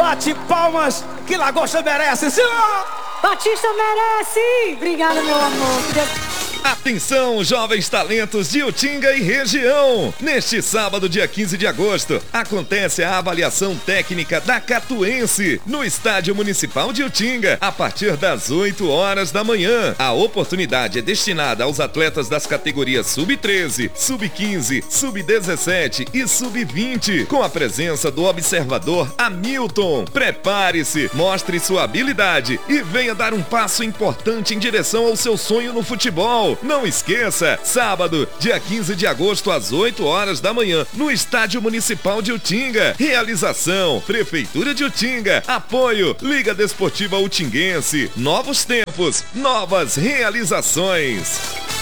Bate palmas que Lagosta merece, senhor! Batista merece! Obrigada, meu amor. Atenção, jovens talentos de Utinga e região! Neste sábado, dia 15 de agosto, acontece a avaliação técnica da Catuense no Estádio Municipal de Utinga, a partir das 8 horas da manhã. A oportunidade é destinada aos atletas das categorias Sub-13, Sub-15, Sub-17 e Sub-20, com a presença do observador Hamilton. Prepare-se, mostre sua habilidade e venha dar um passo importante em direção ao seu sonho no futebol. Não esqueça, sábado, dia 15 de agosto, às 8 horas da manhã, no Estádio Municipal de Utinga. Realização, Prefeitura de Utinga. Apoio, Liga Desportiva Utinguense. Novos tempos, novas realizações.